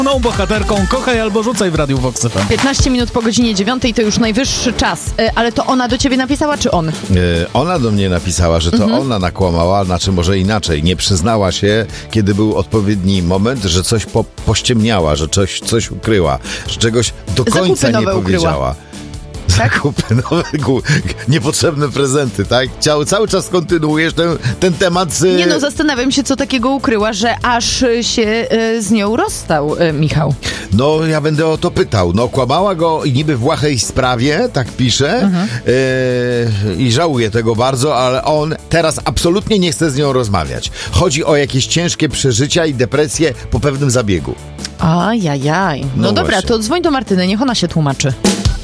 bohaterką Kochaj albo rzucaj w Radiu Vox FM. 15 minut po godzinie 9 to już najwyższy czas. Ale to ona do ciebie napisała, czy on? Ona do mnie napisała, że to ona nakłamała, znaczy może inaczej. Nie przyznała się, kiedy był odpowiedni moment, że coś pościemniała, że coś ukryła, że czegoś do końca nie powiedziała. Tak? Zakupy nowe, niepotrzebne prezenty, tak? Cały czas kontynuujesz ten temat z... Nie no, zastanawiam się, co takiego ukryła, że aż się z nią rozstał, Michał. No, ja będę o to pytał. No, kłamała go i niby w błahej sprawie, tak pisze, i żałuje tego bardzo, ale on teraz absolutnie nie chce z nią rozmawiać. Chodzi o jakieś ciężkie przeżycia i depresję po pewnym zabiegu. Ajajaj. No dobra, właśnie. to dzwoń do Martyny, niech ona się tłumaczy.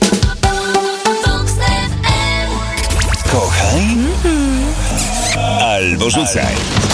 Kochaj albo rzucaj.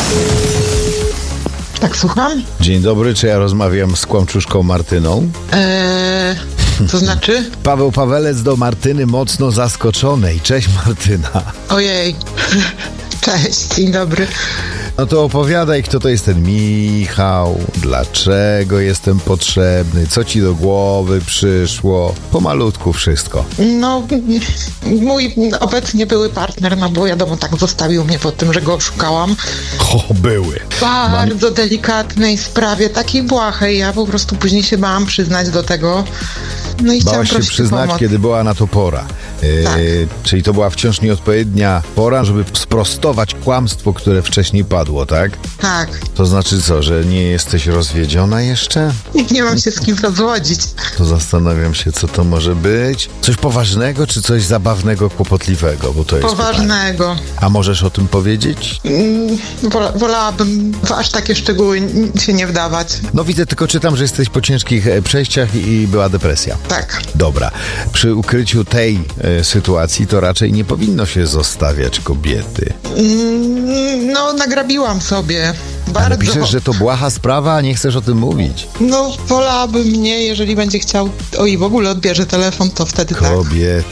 Tak, słucham? Dzień dobry, czy ja rozmawiam z kłamczuszką Martyną? To znaczy? Paweł Pawelec do Martyny mocno zaskoczonej. Cześć Martyna. Ojej. Cześć, dzień dobry. No to opowiadaj, kto to jest ten Michał, dlaczego jestem potrzebny, co ci do głowy przyszło, pomalutku wszystko. No, mój obecnie były partner, no bo wiadomo, tak zostawił mnie po tym, że go oszukałam. O, były. W bardzo delikatnej sprawie, takiej błahej. Ja po prostu później się bałam przyznać do tego. No i chciałam Bałaś się prosić o przyznać, pomoc. kiedy była na to pora. Tak. Czyli to była wciąż nieodpowiednia pora, żeby sprostować kłamstwo, które wcześniej padło, tak? Tak. To znaczy co, że nie jesteś rozwiedziona jeszcze? Nie mam się z kim rozwodzić. To zastanawiam się, co to może być. Coś poważnego, czy coś zabawnego, kłopotliwego? Bo to jest Poważnego. pytanie. A możesz o tym powiedzieć? Wolałabym w aż takie szczegóły się nie wdawać. No widzę, tylko czytam, że jesteś po ciężkich przejściach i była depresja. Tak. Dobra. Przy ukryciu tej sytuacji to raczej nie powinno się zostawiać kobiety. No, nagrabiłam sobie. Ale Bardzo. piszesz, że to błaha sprawa, a nie chcesz o tym mówić. No, wolałabym nie, jeżeli będzie chciał, i w ogóle odbierze telefon, to wtedy tak. Kobiety.